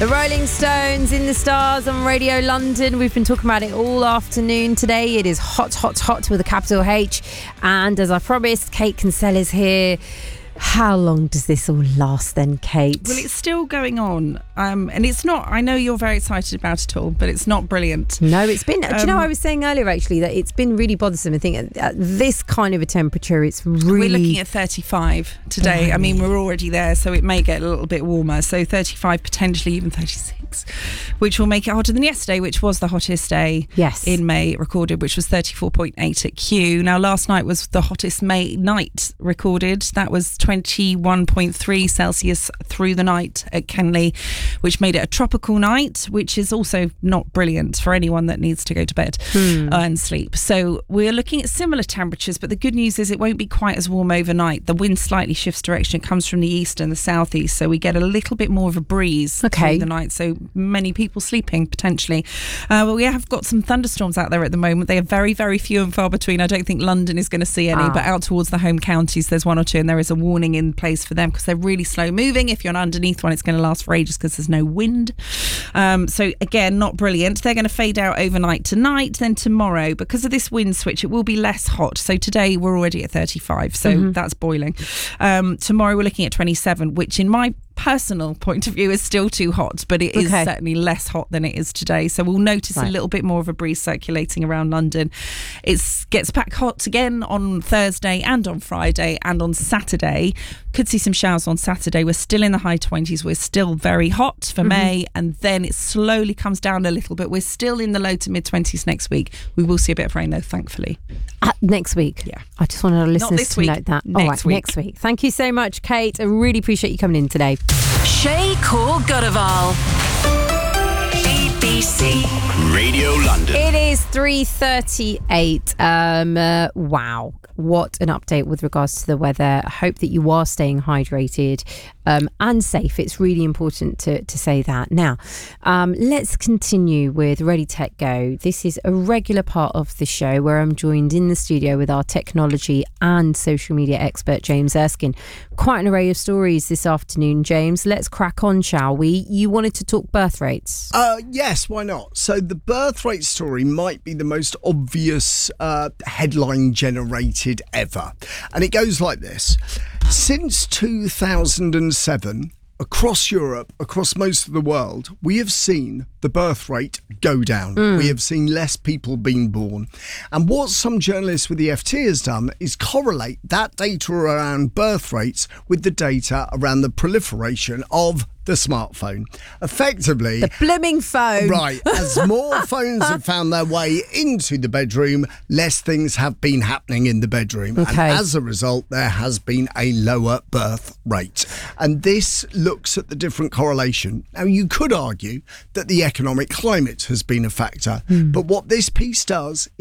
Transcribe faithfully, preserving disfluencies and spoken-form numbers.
The Rolling Stones in the Stars on Radio London. We've been talking about it all afternoon today. It is hot, hot, hot with a capital H. And as I promised, Kate Kinsella is here. How long does this all last then, Kate? Well, it's still going on. Um, and it's not, I know you're very excited about it all, but it's not brilliant. No, it's been, um, do you know, I Um, was saying earlier actually that it's been really bothersome. I think at, at this kind of a temperature, it's really... We're looking at thirty-five today. Blimey. I mean, we're already there, so it may get a little bit warmer. So thirty-five, potentially even thirty-six, which will make it hotter than yesterday, which was the hottest day Yes. in May recorded, which was thirty-four point eight at Kew. Now, last night was the hottest May night recorded. That was twenty-one point three Celsius through the night at Kenley, which made it a tropical night, which is also not brilliant for anyone that needs to go to bed Hmm. uh, and sleep. So we're looking at similar temperatures, but the good news is it won't be quite as warm overnight. The wind slightly shifts direction. It comes from the east and the southeast, so we get a little bit more of a breeze Okay. through the night, so many people sleeping potentially. Uh, well, we have got some thunderstorms out there at the moment. They are very, very few and far between. I don't think London is going to see any, Ah. but out towards the home counties there's one or two, and there is a warning in place for them because they're really slow moving. If you're underneath one, it's going to last for ages because there's no wind. Um, so again, not brilliant. They're going to fade out overnight tonight. Then tomorrow, because of this wind switch, it will be less hot. So today we're already at thirty-five, so Mm-hmm. that's boiling. Um, tomorrow we're looking at twenty-seven, which in my personal point of view is still too hot, but it is Okay. certainly less hot than it is today. So we'll notice Right. a little bit more of a breeze circulating around London. It gets back hot again on Thursday and on Friday and on Saturday. Could see some showers on Saturday. We're still in the high twenties. We're still very hot for Mm-hmm. May, and then it slowly comes down a little bit. We're still in the low to mid twenties next week. We will see a bit of rain though, thankfully. Uh, next week. Yeah. I just wanted our listeners this to week, note that. next All right, week. next week. Thank you so much, Kate. I really appreciate you coming in today. Shay Core Godaval. B B C. Radio London. It is three thirty-eight. Um, uh, wow. What an update with regards to the weather. I hope that you are staying hydrated um, and safe. It's really important to, to say that. Now, um, let's continue with Ready Tech Go. This is a regular part of the show where I'm joined in the studio with our technology and social media expert, James Erskine. Quite an array of stories this afternoon, James. Let's crack on, shall we? You wanted to talk birth rates. Uh, yes, why not? So the birth rate story might be the most obvious uh, headline generated ever. And it goes like this. Since two thousand seven, across Europe, across most of the world, we have seen the birth rate go down. We have seen less people being born. And what some journalists with the F T has done is correlate that data around birth rates with the data around the proliferation of the smartphone. Effectively, The blooming phone. right, as more phones have found their way into the bedroom, less things have been happening in the bedroom. Okay. And as a result, there has been a lower birth rate. And this looks at the different correlation. Now, you could argue that the economic climate has been a factor, but what this piece does